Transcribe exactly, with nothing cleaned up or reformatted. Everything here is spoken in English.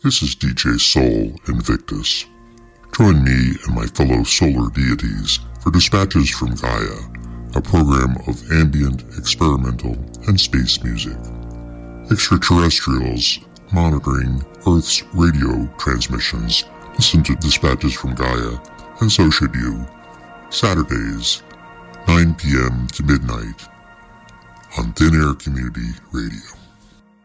This is D J Sol Invictus. Join me and my fellow solar deities for Dispatches from Gaia, a program of ambient, experimental, and space music. Extraterrestrials monitoring Earth's radio transmissions listen to Dispatches from Gaia, and so should you. Saturdays, nine p.m. to midnight on Thin Air Community Radio.